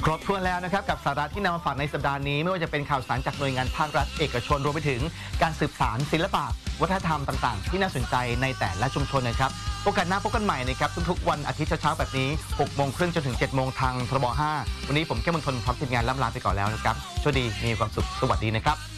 ครบถ้วนแล้วนะครับกับสาระที่นำมาฝากในสัปดาห์นี้ไม่ว่าจะเป็นข่าวสารจากหน่วยงานภาครัฐเอกชนรวมไปถึงการสืบสานศิลปะวัฒนธรรมต่างๆที่น่าสนใจในแต่ละชุมชนนะครับโอกาสหน้าพบกันใหม่นะครับทุกๆวันอาทิตย์เช้าๆแบบนี้6 โมงครึ่งจนถึง7 โมงทางทบ5วันนี้ผมแก้มมณฑลพร้อมทีมงานล่ำลาไปก่อนแล้วนะครับโชคดีมีความสุขสวัสดีนะครับ